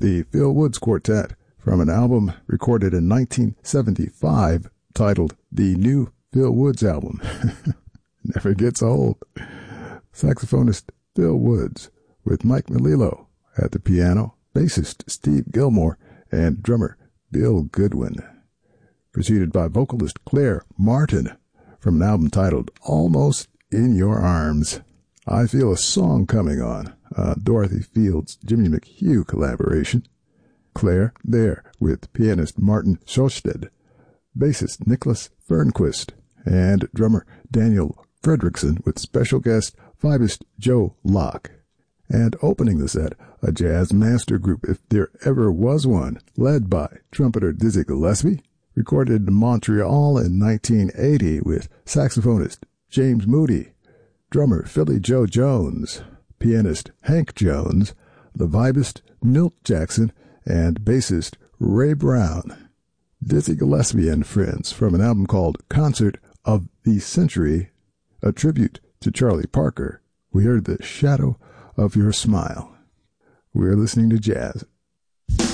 the Phil Woods Quartet from an album recorded in 1975 titled The New Phil Woods Album. Never gets old. Saxophonist Phil Woods with Mike Melillo at the piano, bassist Steve Gilmore, and drummer Bill Goodwin. Preceded by vocalist Claire Martin from an album titled Almost in Your Arms. I Feel a Song Coming On, a Dorothy Fields, Jimmy McHugh collaboration. Claire there with pianist Martin Sjosted, bassist Nicholas Fernquist, and drummer Daniel Fredrickson with special guest vibist Joe Locke. And opening the set, a jazz master group, if there ever was one, led by trumpeter Dizzy Gillespie, recorded in Montreal in 1980 with saxophonist James Moody, drummer Philly Joe Jones, pianist Hank Jones, the vibist Milt Jackson, and bassist Ray Brown. Dizzy Gillespie and Friends from an album called Concert of the Century, a tribute to Charlie Parker. We heard The Shadow of Your Smile. We're listening to jazz